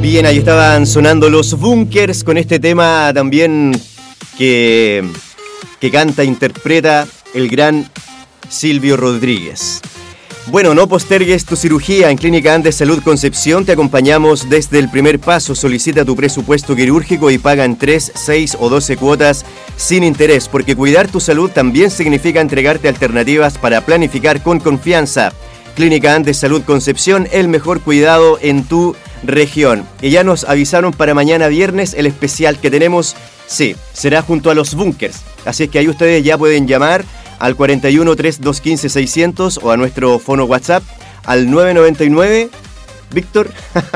Bien, ahí estaban sonando los Bunkers con este tema también que canta, interpreta el gran Silvio Rodríguez. Bueno, no postergues tu cirugía. En Clínica Andes Salud Concepción te acompañamos desde el primer paso. Solicita tu presupuesto quirúrgico y paga en 3, 6 o 12 cuotas sin interés, porque cuidar tu salud también significa entregarte alternativas para planificar con confianza. Clínica Andes Salud Concepción, el mejor cuidado en tu región. Y ya nos avisaron para mañana viernes el especial que tenemos, sí, será junto a los Bunkers. Así es que ahí ustedes ya pueden llamar al 41 3215 600 o a nuestro fono WhatsApp al 999, Víctor.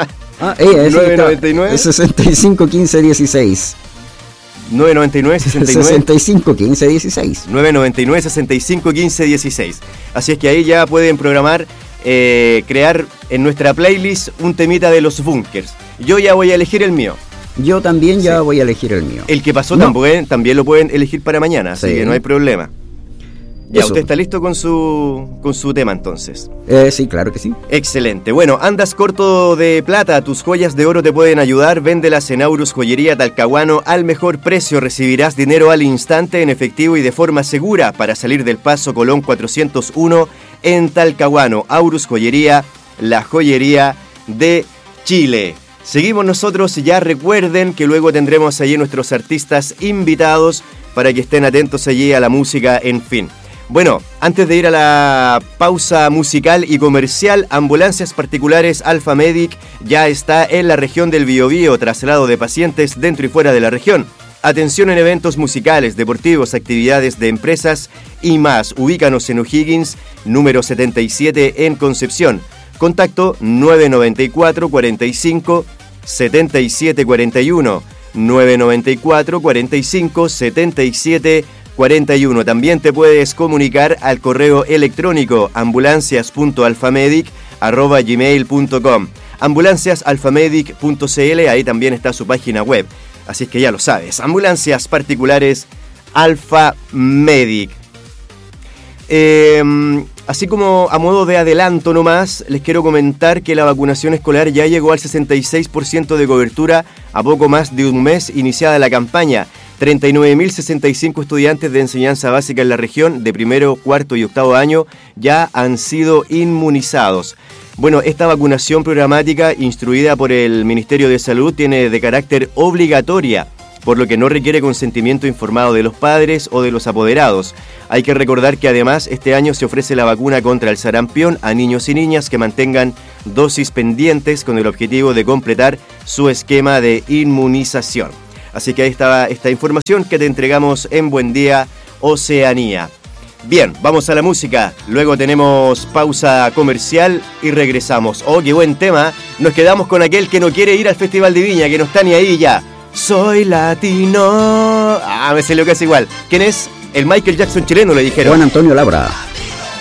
999 65 15 16. 999 69 65 15 16. 999 65 15 16. Así es que ahí ya pueden programar, crear en nuestra playlist un temita de los Bunkers. Yo ya voy a elegir el mío. Yo también ya voy a elegir el mío. El que pasó también lo pueden elegir para mañana, así que no hay problema. Ya, Eso. ¿Usted está listo con su tema entonces? Sí, claro que sí. Excelente. Bueno, andas corto de plata, tus joyas de oro te pueden ayudar. Véndelas en Aurus Joyería Talcahuano al mejor precio. Recibirás dinero al instante en efectivo y de forma segura para salir del Paso Colón 401 en Talcahuano. Aurus Joyería, la joyería de Chile. Seguimos nosotros, ya recuerden que luego tendremos allí nuestros artistas invitados para que estén atentos allí a la música, en fin. Bueno, antes de ir a la pausa musical y comercial, Ambulancias Particulares Alfa Medic ya está en la región del Biobío, traslado de pacientes dentro y fuera de la región. Atención en eventos musicales, deportivos, actividades de empresas y más. Ubícanos en O'Higgins, número 77 en Concepción. Contacto 994 45 77 41. 994 45 77 41. También te puedes comunicar al correo electrónico ambulancias.alfamedic@gmail.com. ambulanciasalfamedic.cl, ahí también está su página web. Así es que ya lo sabes, Ambulancias Particulares Alfa Medic. Así como a modo de adelanto nomás, les quiero comentar que la vacunación escolar ya llegó al 66% de cobertura a poco más de un mes iniciada la campaña. 39.065 estudiantes de enseñanza básica en la región de primero, cuarto y octavo año ya han sido inmunizados. Bueno, esta vacunación programática instruida por el Ministerio de Salud tiene de carácter obligatoria, por lo que no requiere consentimiento informado de los padres o de los apoderados. Hay que recordar que además este año se ofrece la vacuna contra el sarampión a niños y niñas que mantengan dosis pendientes con el objetivo de completar su esquema de inmunización. Así que ahí estaba esta información que te entregamos en Buen Día Oceanía. Bien, vamos a la música, luego tenemos pausa comercial y regresamos. Oh, qué buen tema, nos quedamos con aquel que no quiere ir al Festival de Viña, que no está ni ahí ya. Soy latino. Me salió casi igual. ¿Quién es? El Michael Jackson chileno, le dijeron. Juan Antonio Labra.